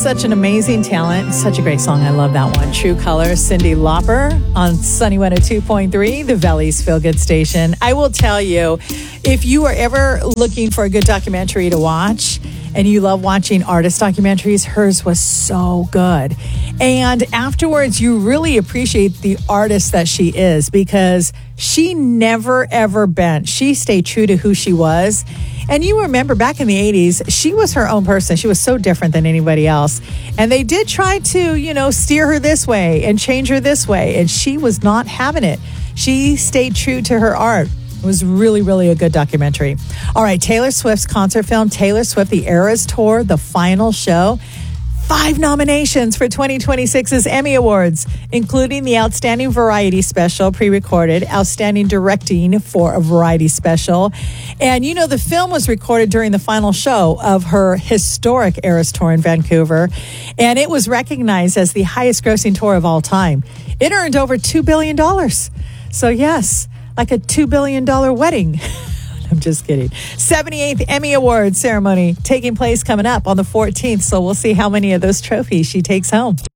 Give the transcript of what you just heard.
such an amazing talent. Such a great song. I love that one. True Colors, Cyndi Lauper on Sunny 102.3, the Valley's Feel Good Station. I will tell you, if you are ever looking for a good documentary to watch and you love watching artist documentaries, hers was so good. And afterwards, you really appreciate the artist that she is because she never, ever bent. She stayed true to who she was. And you remember back in the 80s, she was her own person. She was so different than anybody else. And they did try to, steer her this way and change her this way. And she was not having it. She stayed true to her art. It was really, really a good documentary. All right, Taylor Swift's concert film, Taylor Swift, The Eras Tour, the final show. 5 nominations for 2026's Emmy Awards, including the Outstanding Variety Special, pre-recorded, Outstanding Directing for a Variety Special. And the film was recorded during the final show of her historic Eras Tour in Vancouver, and it was recognized as the highest grossing tour of all time. It earned over $2 billion. So yes, like a $2 billion wedding. I'm just kidding. 78th Emmy Awards ceremony taking place coming up on the 14th. So we'll see how many of those trophies she takes home.